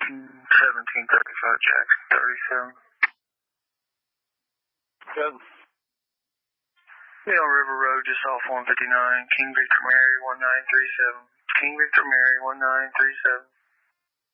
1735 Jackson 37. Good. Mill River Road, just off 159. King Victor Mary 1937. King Victor Mary 1937.